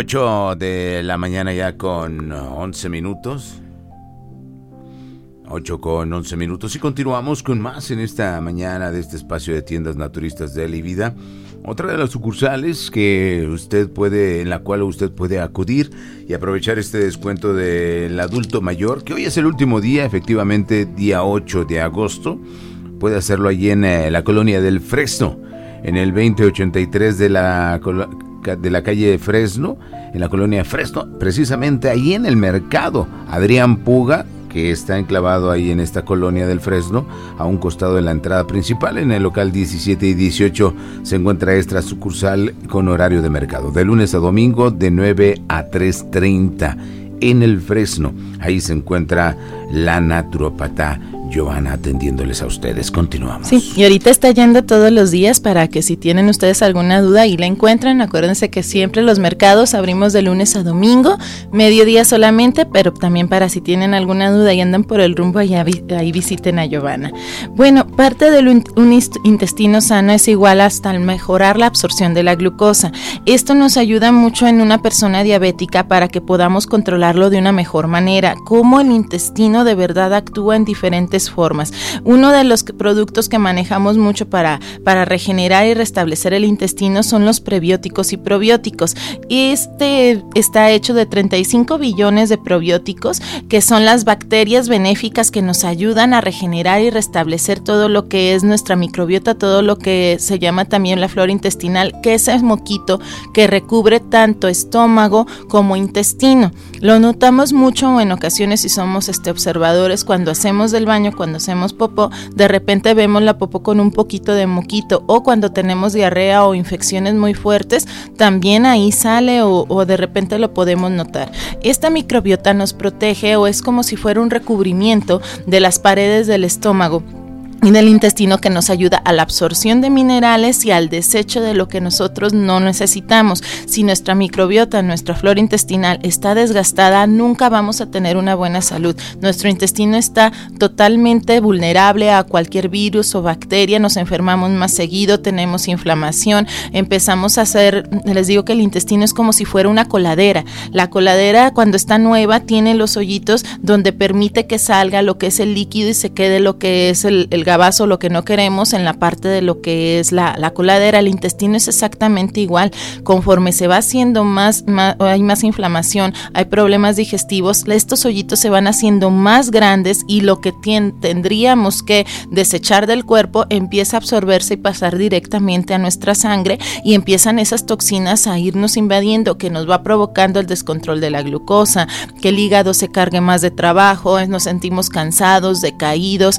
8 de la mañana ya con 11 minutos. 8 con 11 minutos y continuamos con más en esta mañana de este espacio de tiendas naturistas de Eli Vida. Otra de las sucursales en la cual usted puede acudir y aprovechar este descuento del adulto mayor, que hoy es el último día, efectivamente día 8 de agosto. Puede hacerlo allí en la colonia del Fresno, en el 2083 de la calle Fresno, en la colonia Fresno, precisamente ahí en el mercado Adrián Puga, que está enclavado ahí en esta colonia del Fresno, a un costado de la entrada principal. En el local 17 y 18 se encuentra esta sucursal con horario de mercado, de lunes a domingo de 9 a 3:30 en el Fresno. Ahí se encuentra la naturópata Giovanna atendiéndoles a ustedes. Continuamos. Sí, y ahorita está yendo todos los días para que si tienen ustedes alguna duda ahí la encuentran. Acuérdense que siempre los mercados abrimos de lunes a domingo, mediodía solamente, pero también para si tienen alguna duda y andan por el rumbo, ahí visiten a Giovanna. Bueno, parte del intestino sano es igual hasta al mejorar la absorción de la glucosa. Esto nos ayuda mucho en una persona diabética para que podamos controlarlo de una mejor manera. Cómo el intestino de verdad actúa en diferentes formas. Uno de los productos que manejamos mucho para regenerar y restablecer el intestino son los prebióticos y probióticos. Este está hecho de 35 billones de probióticos, que son las bacterias benéficas que nos ayudan a regenerar y restablecer todo lo que es nuestra microbiota, todo lo que se llama también la flora intestinal, que es el moquito que recubre tanto estómago como intestino. Lo notamos mucho en ocasiones si somos observadores cuando hacemos del baño, cuando hacemos popó, de repente vemos la popó con un poquito de moquito, o cuando tenemos diarrea o infecciones muy fuertes, también ahí sale o de repente lo podemos notar. Esta microbiota nos protege, o es como si fuera un recubrimiento de las paredes del estómago y del intestino, que nos ayuda a la absorción de minerales y al desecho de lo que nosotros no necesitamos. Si nuestra microbiota, nuestra flora intestinal está desgastada, nunca vamos a tener una buena salud. Nuestro intestino está totalmente vulnerable a cualquier virus o bacteria, nos enfermamos más seguido, tenemos inflamación, empezamos a les digo que el intestino es como si fuera una coladera. La coladera, cuando está nueva, tiene los hoyitos donde permite que salga lo que es el líquido y se quede lo que es el gabazo, lo que no queremos, en la parte de lo que es la coladera. El intestino es exactamente igual. Conforme se va haciendo hay más inflamación, hay problemas digestivos, estos hoyitos se van haciendo más grandes y lo que tendríamos que desechar del cuerpo empieza a absorberse y pasar directamente a nuestra sangre, y empiezan esas toxinas a irnos invadiendo, que nos va provocando el descontrol de la glucosa, que el hígado se cargue más de trabajo, nos sentimos cansados, decaídos,